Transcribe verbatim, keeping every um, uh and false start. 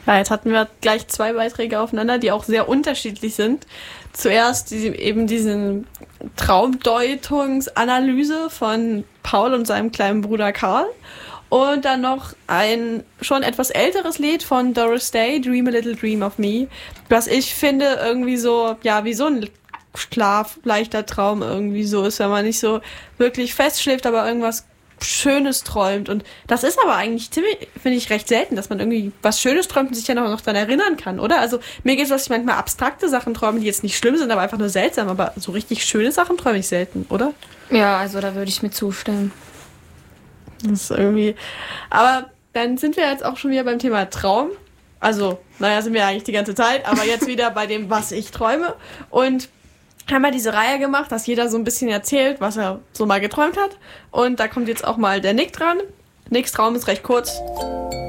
Ja, jetzt hatten wir gleich zwei Beiträge aufeinander, die auch sehr unterschiedlich sind. Zuerst die, eben diesen Traumdeutungsanalyse von Paul und seinem kleinen Bruder Karl. Und dann noch ein schon etwas älteres Lied von Doris Day, Dream a Little Dream of Me, was ich finde irgendwie so, ja, wie so ein Schlaf, leichter Traum irgendwie so ist, wenn man nicht so wirklich festschläft, aber irgendwas Schönes träumt. Und das ist aber eigentlich ziemlich, finde ich, recht selten, dass man irgendwie was Schönes träumt und sich ja noch, noch daran erinnern kann, oder? Also mir geht es, dass ich manchmal abstrakte Sachen träume, die jetzt nicht schlimm sind, aber einfach nur seltsam, aber so richtig schöne Sachen träume ich selten, oder? Ja, also da würde ich mir zustimmen. Das ist irgendwie... Aber dann sind wir jetzt auch schon wieder beim Thema Traum. Also, naja, sind wir eigentlich die ganze Zeit, aber jetzt wieder bei dem, was ich träume. Und haben wir diese Reihe gemacht, dass jeder so ein bisschen erzählt, was er so mal geträumt hat. Und da kommt jetzt auch mal der Nick dran. Nicks Traum ist recht kurz.